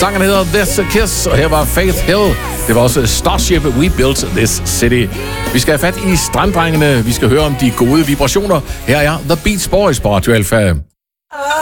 Sangen hedder This a Kiss, og her var Faith Hill. Det var også Starship, We Built This City. Vi skal have fat i stranddrengene. Vi skal høre om de gode vibrationer. Her er The Beach Boys på Radio Alpha.